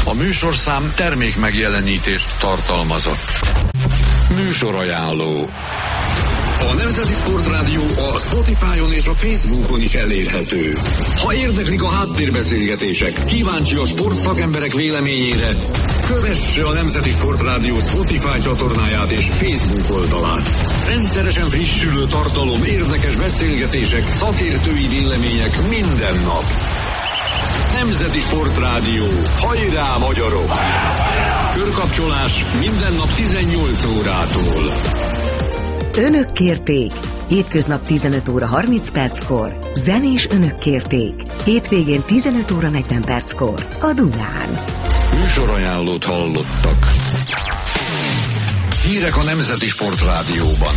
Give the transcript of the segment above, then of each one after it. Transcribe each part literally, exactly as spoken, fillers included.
A műsorszám termék megjelenítést tartalmazott. Műsorajánló. A Nemzeti Sportrádió a Spotify-on és a Facebookon is elérhető. Ha érdeklik a háttérbeszélgetések, kíváncsi a sportszakemberek véleményére, kövesse a Nemzeti Sportrádió Spotify csatornáját és Facebook oldalát. Rendszeresen frissülő tartalom, érdekes beszélgetések, szakértői vélemények minden nap. Nemzeti Sportrádió. Hajrá, magyarok! Körkapcsolás minden nap tizennyolc órától. Önök kérték. Hétköznap tizenöt óra harminc perckor. Zenés Önök kérték. Hétvégén tizenöt óra negyven perckor. A Dunán. Műsorajánlót hallottak. Hírek a Nemzeti Sportrádióban.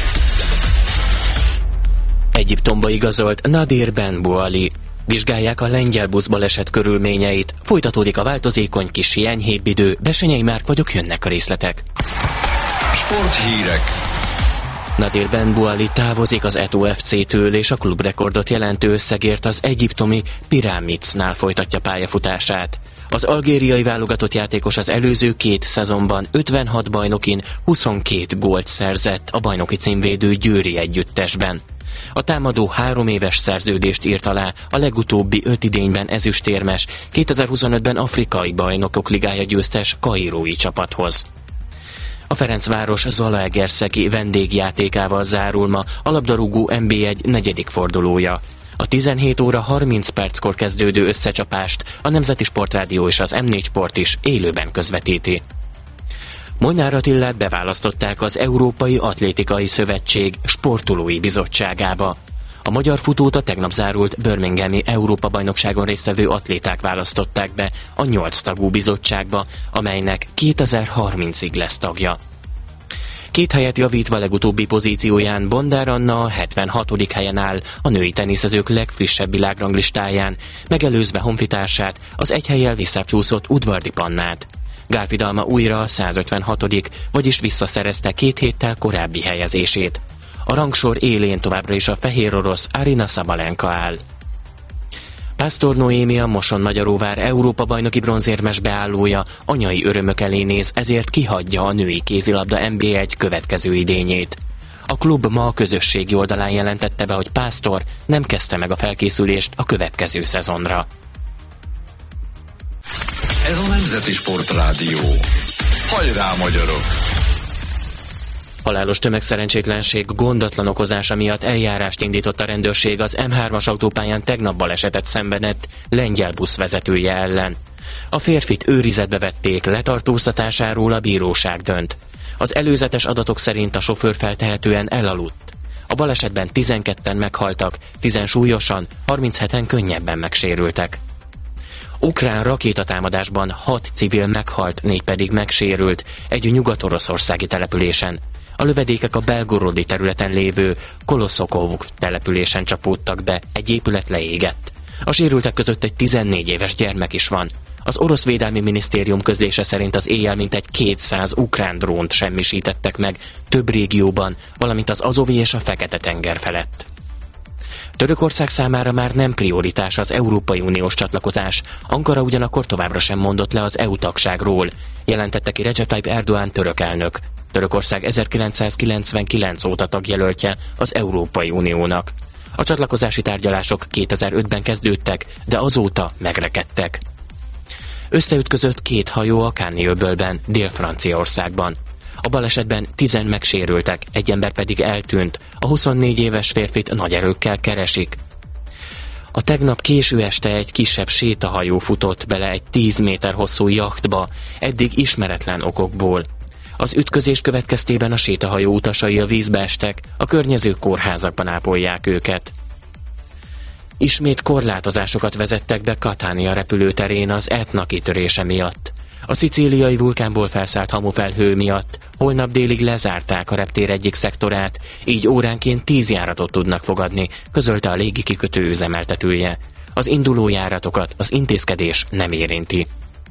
Egyiptomba igazolt Nadir Ben Bouali. Vizsgálják a lengyel buszbaleset körülményeit. Folytatódik a változékony, kis enyhébb idő. Besenyei Márk vagyok, jönnek a részletek. Sporthírek. Nadir Ben Bouali távozik az Eto ef cé-től, és a klubrekordot jelentő összegért az egyiptomi Pyramidsnál folytatja pályafutását. Az algériai válogatott játékos az előző két szezonban ötvenhat bajnokin huszonkét gólt szerzett a bajnoki címvédő győri együttesben. A támadó három éves szerződést írt alá a legutóbbi öt idényben ezüstérmes, kétezer-huszonötben afrikai bajnokok ligája győztes kairói csapathoz. A Ferencváros Zalaegerszegi vendégjátékával zárul ma a labdarúgó en bé egy negyedik fordulója. A tizenhét óra harminc perckor kezdődő összecsapást a Nemzeti Sportrádió és az em négy Sport is élőben közvetíti. Molnár Attilát beválasztották az Európai Atlétikai Szövetség sportolói bizottságába. A magyar futót a tegnap zárult Birminghami Európa-bajnokságon résztvevő atléták választották be a nyolc tagú bizottságba, amelynek kétezer-harmincig lesz tagja. Két helyet javítva legutóbbi pozícióján Bondár Anna a hetvenhatodik helyen áll a női teniszezők legfrissebb világranglistáján, megelőzve honfitársát, az egy hellyel visszacsúszott Udvardi Pannát. Gálfi Dalma újra a százötvenhatodik, vagyis visszaszerezte két héttel korábbi helyezését. A rangsor élén továbbra is a fehér orosz Arina Sabalenka áll. Pásztor Noémi, a Moson-Magyaróvár Európa-bajnoki bronzérmes beállója anyai örömök elé néz, ezért kihagyja a női kézilabda en bé egy következő idényét. A klub ma a közösségi oldalán jelentette be, hogy Pásztor nem kezdte meg a felkészülést a következő szezonra. Ez a Nemzeti Sportrádió. Hajrá, magyarok! Halálos tömegszerencsétlenség gondatlan okozása miatt eljárást indított a rendőrség az em hármas autópályán tegnap balesetet szenvedett lengyel busz vezetője ellen. A férfit őrizetbe vették, letartóztatásáról a bíróság dönt. Az előzetes adatok szerint a sofőr feltehetően elaludt. A balesetben tizenketten meghaltak, tízen súlyosan, harmincheten könnyebben megsérültek. Ukrán rakétatámadásban hat civil meghalt, négy pedig megsérült egy nyugat-oroszországi településen. A lövedékek a Belgorodi területen lévő Koloszokov településen csapódtak be, egy épület leégett. A sérültek között egy tizennégy éves gyermek is van. Az orosz védelmi minisztérium közlése szerint az éjjel mintegy kétszáz ukrán drónt semmisítettek meg több régióban, valamint az Azovi és a Fekete-tenger felett. Törökország számára már nem prioritás az Európai Uniós csatlakozás, Ankara ugyanakkor továbbra sem mondott le az é u tagságról, jelentette ki Recep Tayyip Erdoğan török elnök. Törökország ezerkilencszázkilencvenkilenc óta tagjelöltje az Európai Uniónak. A csatlakozási tárgyalások kétezer-ötben kezdődtek, de azóta megrekedtek. Összeütközött két hajó a Cannes-öbölben, Dél-Franciaországban. A balesetben tizen megsérültek, egy ember pedig eltűnt, a huszonnégy éves férfit nagy erőkkel keresik. A tegnap késő este egy kisebb sétahajó futott bele egy tíz méter hosszú jachtba, eddig ismeretlen okokból. Az ütközés következtében a sétahajó utasai a vízbe estek, a környező kórházakban ápolják őket. Ismét korlátozásokat vezettek be Catania repülőterén az Etna kitörése miatt. A szicíliai vulkánból felszállt hamufelhő miatt holnap délig lezárták a reptér egyik szektorát, így óránként tíz járatot tudnak fogadni, közölte a légikikötő üzemeltetője. Az induló járatokat az intézkedés nem érinti.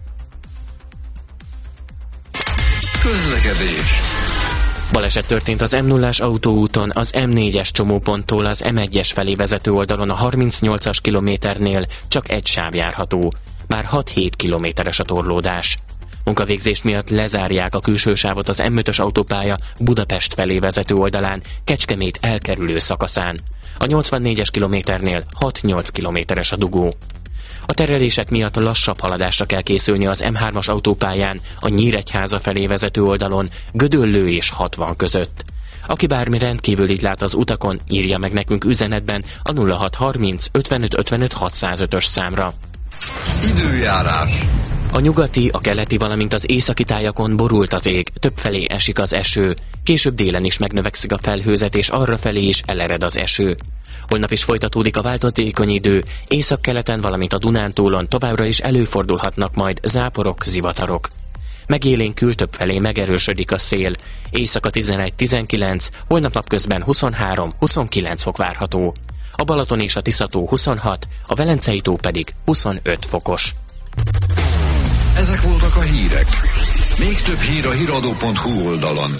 Közlekedés. Baleset történt az em nullás autóúton, az em négyes csomóponttól az em egyes felé vezető oldalon a harmincnyolcas kilométernél, csak egy sáv járható. már hat-hét kilométeres a torlódás. Munkavégzés miatt lezárják a külső sávot az M ötös autópálya Budapest felé vezető oldalán, Kecskemét elkerülő szakaszán. A nyolcvannégyes kilométernél hat-nyolc kilométeres a dugó. A terelések miatt lassabb haladásra kell készülni az M hármas autópályán, a Nyíregyháza felé vezető oldalon, Gödöllő és hatvan között. Aki bármi rendkívülit lát az utakon, írja meg nekünk üzenetben a nulla hat harminc ötvenöt ötvenöt hatszázötös számra. Időjárás. A nyugati, a keleti, valamint az északi tájakon borult az ég, többfelé esik az eső. Később délen is megnövekszik a felhőzet, és arrafelé is elered az eső. Holnap is folytatódik a változékony idő, északkeleten, valamint a Dunántúlon továbbra is előfordulhatnak majd záporok, zivatarok. Megélénkül, többfelé megerősödik a szél. Éjszaka tizenegy-tizenkilenc, holnap napközben huszonhárom-huszonkilenc fok várható. A Balaton és a Tisza-tó huszonhat, a Velencei tó pedig huszonöt fokos. Ezek voltak a hírek. Még több hír a híradó pont hu oldalon.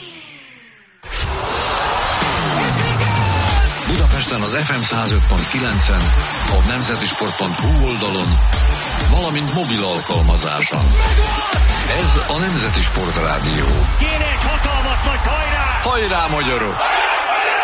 Budapesten az ef em száz öt pont kilencen, a nemzetisport pont hu oldalon, valamint mobil alkalmazáson. Ez a Nemzeti Sport Rádió. Kéne egy hatalmas nagy hajrá! Hajrá, magyarok!